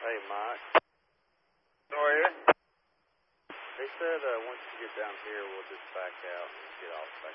Hey, Mike. How are you? They said once you get down here, we'll just back out and get off back